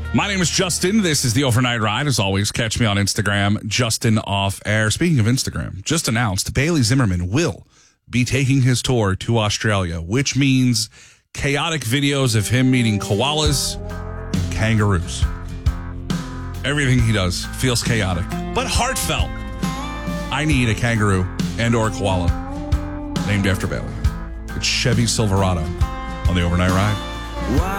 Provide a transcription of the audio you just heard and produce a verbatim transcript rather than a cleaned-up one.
My name is Justin. This is the Overnight Ride. As always, catch me on Instagram, Justin Off Air. Speaking of Instagram, just announced Bailey Zimmerman will be taking his tour to Australia, which means chaotic videos of him meeting koalas and kangaroos. Everything he does feels chaotic, but heartfelt. I need a kangaroo and or a koala named after Bailey. It's Chevy Silverado on the Overnight Ride.